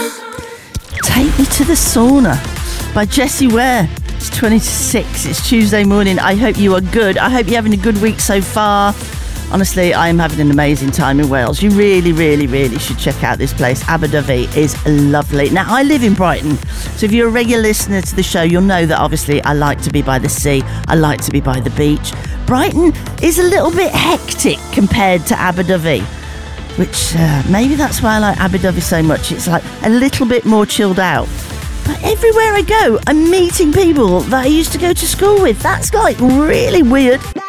Take Me to the Sauna by Jessie Ware. It's 20 to 6. It's Tuesday morning. I hope you are good. I hope you're having a good week so far. Honestly, I'm having an amazing time in Wales. You really, really, really should check out this place. Aberdyfi is lovely. Now, I live in Brighton, so if you're a regular listener to the show, you'll know that obviously I like to be by the sea. I like to be by the beach. Brighton is a little bit hectic compared to Aberdyfi, which maybe that's why I like Aberdyfi so much. It's like a little bit more chilled out. But everywhere I go, I'm meeting people that I used to go to school with. That's like really weird.